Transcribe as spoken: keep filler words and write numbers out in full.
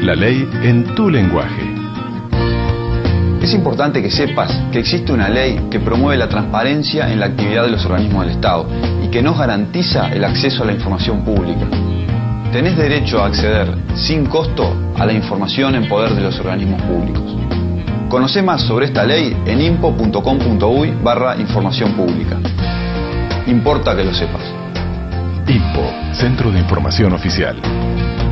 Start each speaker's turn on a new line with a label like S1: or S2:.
S1: La ley en tu lenguaje.
S2: Es importante que sepas que existe una ley que promueve la transparencia en la actividad de los organismos del Estado y que nos garantiza el acceso a la información pública. Tenés derecho a acceder sin costo a la información en poder de los organismos públicos. Conocé más sobre esta ley en impo punto com punto uy barra información pública. Importa que lo sepas.
S1: Impo, Centro de Información Oficial.